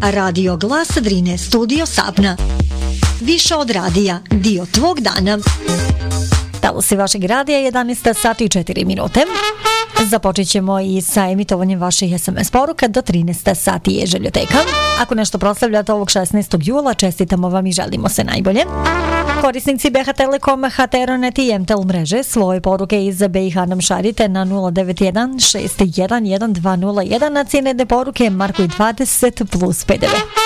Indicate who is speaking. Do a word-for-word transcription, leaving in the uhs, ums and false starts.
Speaker 1: Radio Glas Drine, Studio Sapna. Više od radija, dio tvog dana.
Speaker 2: Talosi vašeg radija, jedanaest sati i četiri minute. Započet ćemo i sa emitovanjem vaših es em es poruka do trinaest sati je željoteka. Ako nešto proslavljate ovog šesnaestog jula, čestitamo vam i želimo se najbolje. Korisnici B H Telekom, H T R Net i M T L mreže svoje poruke iz B i H nam šaljite na nula devet jedan šest jedan jedan dva nula jedan, na cijenedne poruke markuj dvadeset plus P D V.